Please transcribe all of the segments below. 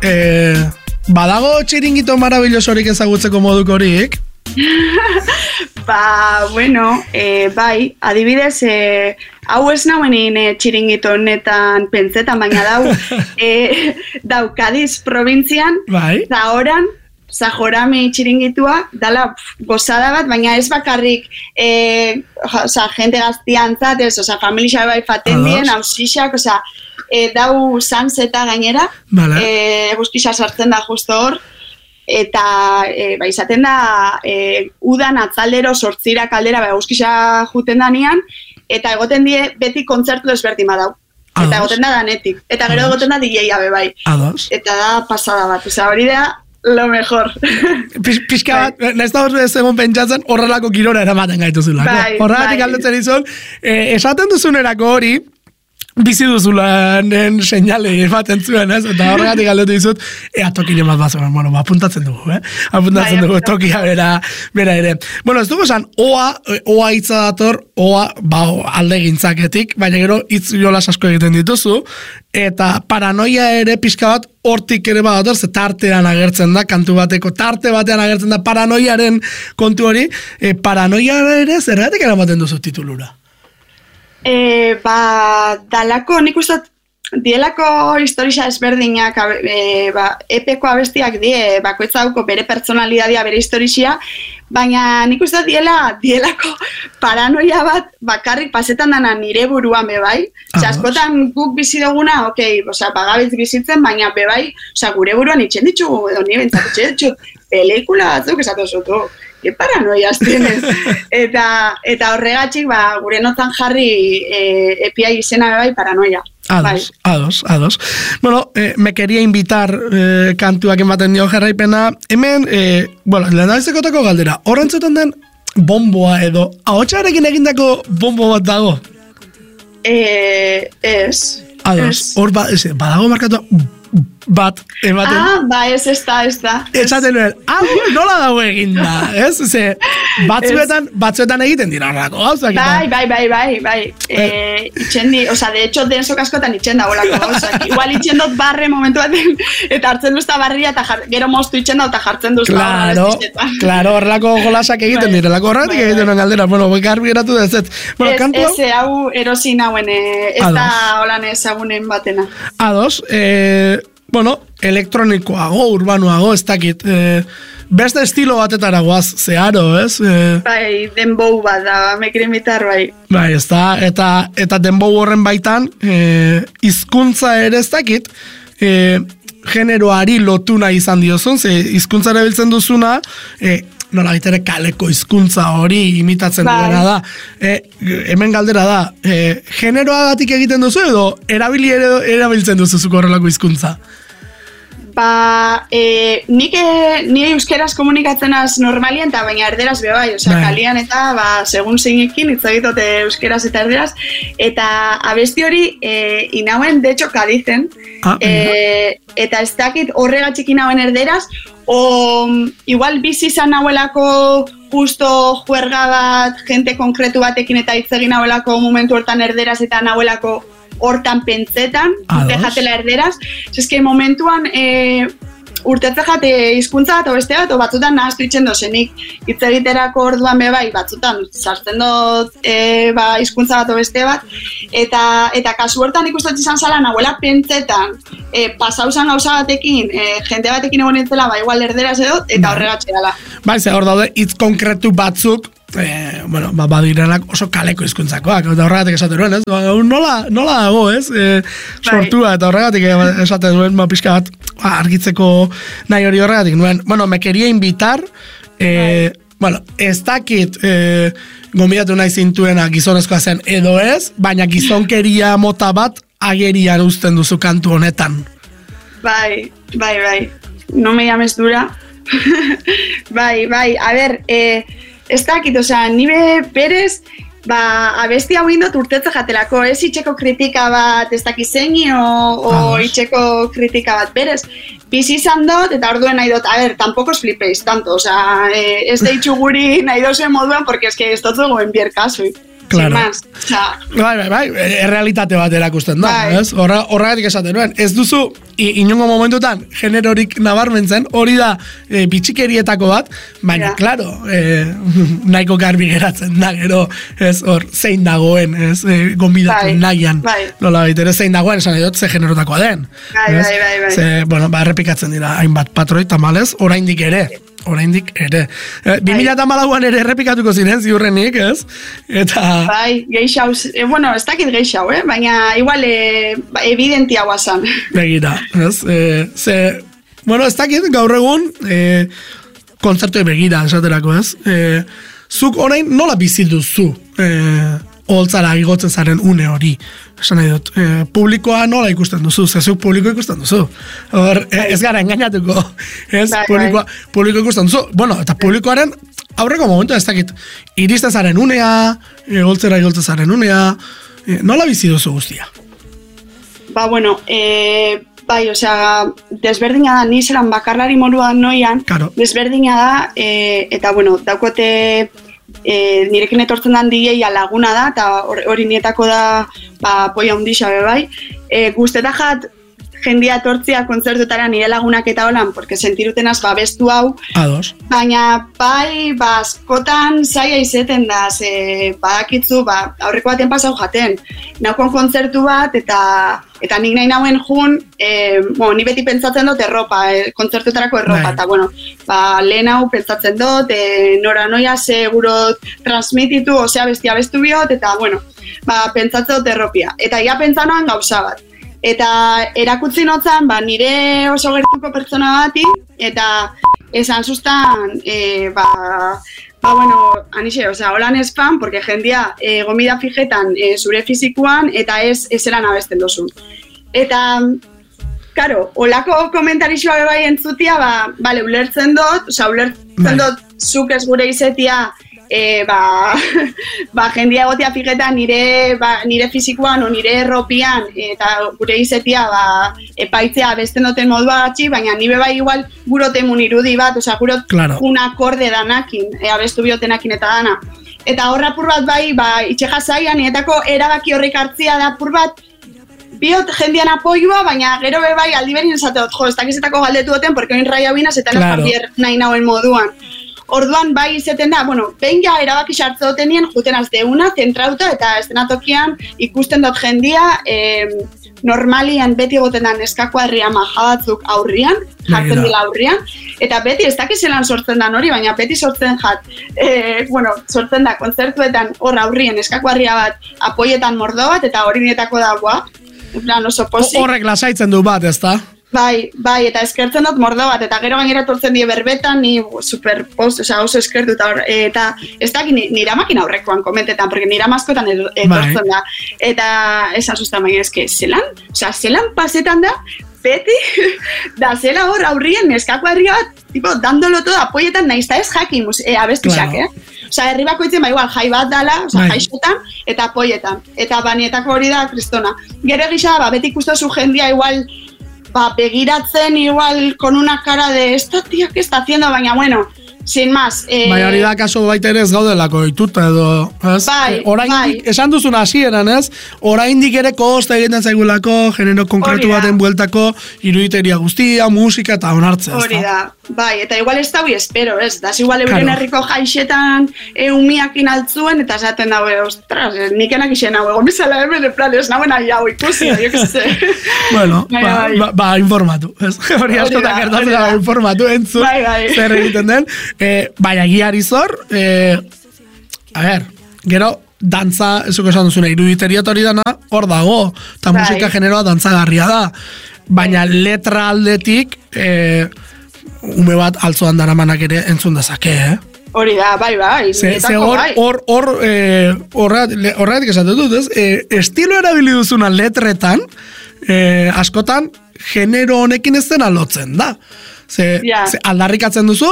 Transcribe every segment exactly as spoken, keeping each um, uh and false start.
eh, badago txiringito marabillosorik ezagutzeko moduk horik? Ba, bueno, eh, bai, adibidez, eh, hau ez nauen eh, txiringito honetan pentsetan, baina dau, eh, dau Kadiz provintzian, bai. Zahoran, Zahorami txiringitua, dala pf, gozada bat, baina ez bakarrik eh, oza, jente gaztiantzat, ez, oza, familia bai faten dien, hausixak, oza, eh, dau zanzeta gainera, vale. eh, eguzkisa sartzen da justo hor, eta e, ba, izaten da e, udan atzaldero sortzira kaldera ba, eguzkisa juten danean, eta egoten die beti kontzertu desberdin badau. Eta Ados. Egoten da danetik. Eta gero Ados. Egoten da D J abe bai. Ados. Eta da pasada bat. Osa, hori da lo mejor. Pixka bat, nahiz da hori egon pentsatzen horrelako kirora eramaten gaituzula. Bai, horregatik bai. Galdetzen izan, eh, esaten duzunerako hori, bizi duzulanen seinale ematen zuen, ez? Eta horregatik galdetu dizut, ea tokile bat bazen, bueno, ba, apuntatzen dugu, eh? Apuntatzen bai, dugu tokia bera, bera ere. Bueno, ez dugu esan, oa, oa hitza dator, oa, ba, alde gintzaketik, baina gero hitz jolas asko egiten dituzu, eta paranoia ere pixka bat hortik ere badator, ze tartean agertzen da, kantu bateko tarte batean agertzen da paranoiaren kontu hori, e, paranoia ere zergatik eramaten duzu titulura? E, ba, dalako, nik uste dielako historia ezberdinak, e, ba, epeko abestiak die, bakoitza dauko bere personalidadia, bere historia, baina nik uste diela, dielako paranoia bat bakarrik pasetan dana nire buruan bebai. Osa, askotan guk bizi duguna, okei, okay, bagabitz bizitzen, baina bebai, osa, gure buruan itxen ditugu, edo nire bentzak itxen ditut, pelikula batzuk esatu zutu. Que paranoias tienes. eta, eta horregatik, ba, gure notan jarri e, epia izena bai paranoia. Ados, bai. ados, ados. Bueno, eh, me quería invitar eh, kantuak ematen dio jarraipena. Hemen, eh, bueno, lehendabizekotako galdera, horrentzutan den bomboa edo, ahotsarekin egindako bombo bat dago? Eh, ez. Ados, hor ba, badago markatu bat ematen. Ah, ba, ez ez da, ez da. Etxaten nuen, hau nola dago eginda, ez? Ze, batzuetan, batzuetan egiten dira horrako gauzak. Bai, bai, bai, bai, bai. Eh, itxen di, oza, de hecho, densok askotan itxen da golako gauzak. Igual itxen dut barre momentu baten, eta hartzen duzta barria, eta jar, gero moztu itxen da, eta jartzen duzta claro, barra. Claro, horrelako golasak egiten bai. Direlako horretik bai, egiten bai. Galdera. Bueno, garbi geratu da ez ez. Bueno, ez, kantu ez, hau erosin hauen, ez Ados. Da holan ezagunen batena. Ados, eh, bueno, elektronikoago, urbanoago, ez dakit, eh, beste estilo batetara guaz, zeharo, ez? Eh, bai, denbou bat da, mekrimitar, bai. Bai, ez da, eta, eta denbou horren baitan, eh, hizkuntza ere ez dakit, eh, generoari lotuna izan diozun, ze hizkuntza erabiltzen duzuna, eh, nola gitere kaleko hizkuntza hori imitatzen bai. Duena da. E, hemen galdera da, e, generoagatik egiten duzu edo erabili ere, erabiltzen duzu zuko horrelako hizkuntza? Ba, e, nik e, nire euskeraz komunikatzen az normalien, eta baina erderaz be bai, osea, kalian eta, ba, segun zeinekin, hitz egitote euskeraz eta erderaz, eta abesti hori, e, inauen, de hecho, Kadizen, ah, e, eta ez dakit horregatxik inauen erderaz, o igual bizi izan nahuelako justo juerga bat, jente konkretu batekin eta hitz egin nahuelako momentu hortan erderaz eta nahuelako hortan pentsetan, urte jatela erderaz. Ez que momentuan e, urtetze jate hizkuntza bat o beste bat, o batzutan nahaztu itxen dozenik hitz egiterako orduan be bai, batzutan sartzen dut e, ba, hizkuntza bat o beste bat, eta, eta kasu hortan ikustot izan zala nahuela pentsetan, e, pasauzan gauza batekin, e, jente batekin egon nintzela, ba, igual erderaz edo, eta horregatxe dela. Bai, ze hor daude hitz konkretu batzuk, Eh, bueno, ba, badirenak oso kaleko hizkuntzakoak, eta horregatik esaten duen, ez? Ba, nola, nola dago, ez? E, sortua, eta horregatik esaten duen, ba, pixka bat argitzeko nahi hori horregatik nuen. Bueno, me quería invitar, eh, bueno, ez dakit eh, gombidatu nahi zintuena gizonezkoa zen edo ez, baina gizonkeria mota bat agerian uzten duzu kantu honetan. Bai, bai, bai. No me llames dura. bai, bai, a ver, eh, ez dakit, osea, nire berez, ba, abesti hau indot urtetze jatelako, ez itxeko kritika bat ez dakit zeini, o, o itxeko kritika bat berez. Bizi izan dut, eta orduen nahi dut, a ver, tampoko os flipeiz tanto, osea, eh, ez deitxu guri nahi dozen moduan, porque es que ez dut zegoen bier kasu. Claro. Bai, bai, bai, errealitate bat erakusten da, bai. Ez? Horra, horregatik esaten nuen. Ez duzu, inongo momentutan, generorik nabarmentzen, hori da e, bitxikerietako bat, baina, ja. Claro, e, nahiko garbi geratzen da, gero, ez, hor, zein dagoen, ez, e, gombidatu bai. Nahian, bai. Nola baitere, zein dagoen, esan edot, ze generotakoa den. Bai, bai, bai, bai. Ze, bueno, ba, errepikatzen dira, hainbat patroi, tamalez, oraindik ere. Oraindik ere. Eh, bi mila hamalauan ere errepikatuko ziren, ziurrenik, ez? Eta... Bai, geixau, eh, bueno, ez dakit geixau, eh? Baina igual eh, evidentia guazan. Begira, ez? Eh, ze, bueno, ez dakit gaur egun eh, kontzertu begira, esaterako, ez? Eh, zuk orain nola bizildu zu? Eh, Oltzara igotzen zaren une hori. Esan nahi dut, eh, publikoa nola ikusten duzu, zezuk publiko ikusten duzu. Hor, eh, ez gara engainatuko, ez, bai, publikoa, bai. Publiko ikusten duzu. Bueno, eta publikoaren aurreko momentu ez dakit, iristen zaren unea, e, oltzera igoltzen zaren unea, e, nola bizi duzu guztia? Ba, bueno, e, bai, osea, desberdina da, ni zelan bakarlari moruan noian, claro. Desberdina da, e, eta, bueno, daukote... E, nirekin etortzen dan D J laguna da, eta hori nietako da ba, poia hundisa bai. E, guzteta jat, jendia etortzia kontzertutara nire lagunak eta holan, porque sentirutenaz babestu hau. Ados. Baina bai, ba, askotan zaila izeten da, ze badakitzu, ba, aurreko baten pasau jaten. Naukon kontzertu bat, eta eta nik nahi nauen jun, e, bueno, ni beti pentsatzen dut erropa, e, kontzertutarako erropa, eta bueno, ba, lehen hau pentsatzen dut, e, nora noia seguro transmititu, osea bestia bestu biot, eta bueno, ba, pentsatzen dut erropia. Eta ia pentsanoan gauza bat. Eta erakutzi notzan, ba, nire oso gertuko pertsona bati, eta esan sustan, e, ba, ba, bueno, anixe, osea, holan ez fan, porque jendia e, gomida fijetan e, zure fizikuan, eta ez ezelan abesten dozun. Eta, karo, holako komentarixua bai entzutia, ba, bale, ulertzen dut, osea, ulertzen dut, zuk ez gure izetia, E, ba, ba, jendia egotea fijetan nire, ba, nire fizikoan o nire erropian eta gure izetia ba, epaitzea besten duten modua gatzi, baina nire bai igual gurotemun irudi bat, oza, gurot claro. Un akorde danakin, e, abestu biotenakin eta dana. Eta horra pur bat bai, ba, itxeja zaian, nietako erabaki horrik hartzia da pur bat, biot jendian apoioa, baina gero be bai aldi berin esateot, jo, ez dakizetako galdetu duten, porque oin raia binaz eta claro. Nahi nahi nauen moduan. Orduan bai izeten da, bueno, behin ja erabaki sartze dutenien, juten azdeuna, zentrauta, eta estenatokian ikusten dut jendia, eh, normalian beti egoten da neskakuadria maja batzuk aurrian, jartzen dila aurrian, eta beti ez dakizelan sortzen da hori, baina beti sortzen jat, eh, bueno, sortzen da kontzertuetan hor aurrien neskakuadria bat, apoietan mordo bat, eta hori nietako da, boa, en plan oso posi. Horrek lasaitzen du bat, ez da? Bai, bai, eta eskertzen dut mordo bat, eta gero gainera tortzen die berbetan, ni super post, oza, oso eskertu, eta, eta ez da, nire makina aurrekoan komentetan, porque nire maskotan etortzen da, eta esan sustan baina eske, zelan, oza, zelan pasetan da, beti, da zela hor aurrien neskako herri bat, tipo, dandolo todo apoietan, nahiz da ez jakin, e, abestu xak, eh? Oza, herri bako itzen, ba, igual, jai bat dala, oza, jaixotan, eta apoietan, eta banietako hori da, kristona. Gero gisa, ba, beti ikustu jendia, igual, ba, begiratzen igual con una cara de esta tía que está haciendo, baina bueno, sin más. Eh... Bai, hori da kaso baita ere ez gaudelako ituta edo, ez? Bai, orain, bai. Esan duzun hasieran, ez? Oraindik ere kosta egiten zaigulako, genero konkretu baten bueltako, iruditeria guztia, musika eta onartzea. Hori da, bai, eta igual ez daui espero, ez? Das igual euren herriko jaixetan eumiakin altzuen, eta esaten daue, ostras, nikenak isen hau, egon bizala hemen, en plan, ez nauen ahi hau ikusi, jo que se. Bueno, bai, ba, bai. ba, ba, informatu, ez? Hori askotak gertatzen da, informatu, entzun, bai, bai. Zer egiten den. Eh, baina giari zor, eh, a ver, gero, dantza, esuko esan duzuna, iruditeria hori dana, hor dago, eta bai. Musika generoa dantzagarria da, baina bai. Letra aldetik, eh, ume bat altzoan daramanak ere entzun dezake, eh? Hori da, bai, bai. Ze hor, hor, hor, horretik esaten dut, ez? Eh, estilo erabili duzuna letretan, eh, askotan, genero honekin ez dena lotzen da. Ze, yeah. ze aldarrikatzen duzu,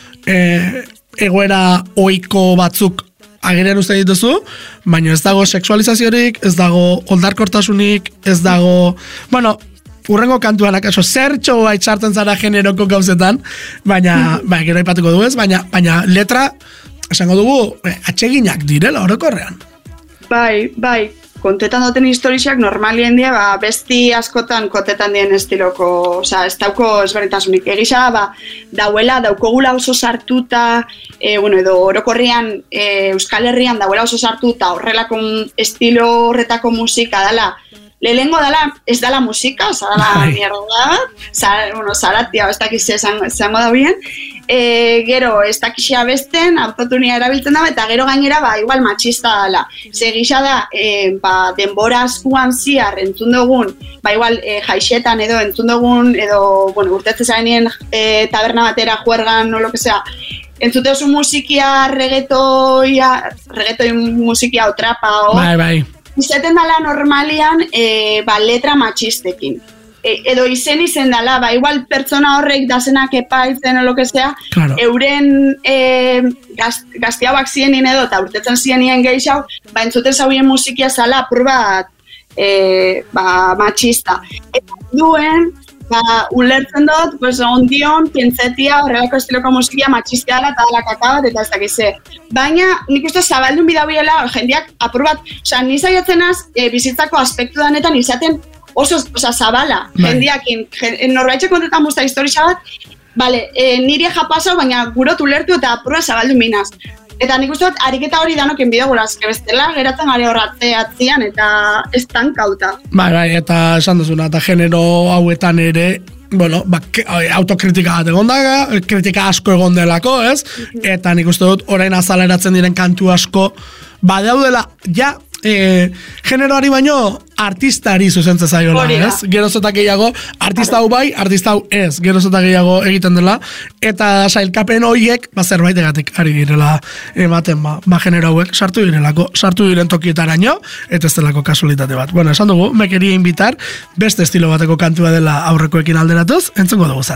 E, egoera ohiko batzuk agerian uste dituzu, baina ez dago sexualizaziorik, ez dago oldarkortasunik, ez dago, bueno, urrengo kantuan akaso zertxo bait sartzen zara generoko gauzetan, baina, baina gero ipatuko du ez, baina, baina letra, esango dugu, atseginak direla orokorrean. Bai, bai, kontetan duten historiak normalien die, ba, besti askotan kontetan dien estiloko, oza, ez dauko ezberdintasunik. Egisa, ba, dauela, daukogula oso sartuta, e, bueno, edo orokorrian e, Euskal Herrian dauela oso sartuta, horrelako estilo horretako musika dela, lehengo dela, ez dela musika, oza, dela mierda, zara, bueno, zaratia, ez dakiz zango da bien, e, gero, ez dakizia besten, autotunia erabiltzen da, eta gero gainera, ba, igual matxista dela. Ze gisa da, e, ba, denbora askuan ziar entzun dugun, ba, igual, e, jaixetan edo entzun dugun, edo, bueno, urtetze zarenien e, taberna batera, juergan, o lo que sea, entzute oso musikia, reggaetoia, reggaetoi musikia o trapa, o... Bai, bai. Izaten dala normalian, e, ba, letra matxistekin. E, edo izen izen dala, ba, igual pertsona horrek dazenak epaitzen o lo que sea, claro. Euren e, gaz, gaztiauak zienien edo, eta urtetzen zienien gehiago, ba, entzuten zauen musikia zala apur bat e, ba, matxista. Eta duen, ba, ulertzen dut, pues, ondion, pentsetia, horrelako estiloko musikia matxistea dela eta dela kakabat, eta ez dakize. Baina, nik uste zabaldun bidabiela, jendeak apur bat, oza, nizaiatzen az, e, bizitzako aspektu danetan izaten oso, oza, zabala, jendeakin, jen, norbaitxe kontetan musta historia bat, bale, e, niri japasau, baina gurot ulertu eta apur bat zabaldun binaz. Eta nik uste dut, ariketa hori danoken bidegula, azke bestela, geratzen gari horratze atzian, eta estankauta. Bai, bai, eta esan duzuna, eta genero hauetan ere, bueno, ba, autokritika bat egon daga, kritika asko egon delako, ez? Eta nik uste dut, orain azaleratzen diren kantu asko, badaudela, ja, e, generoari baino artistari zuzentzen zaiola, ez? Geroz eta gehiago, artista hau bai, artista hau ez, geroz eta gehiago egiten dela, eta sailkapen horiek, ba, zerbaitegatik ari direla ematen, ba, ba genero hauek, sartu direlako, sartu diren tokietaraino, eta ez delako kasualitate bat. Bueno, esan dugu, me quería invitar, beste estilo bateko kantua dela aurrekoekin alderatuz, entzungo dugu zat.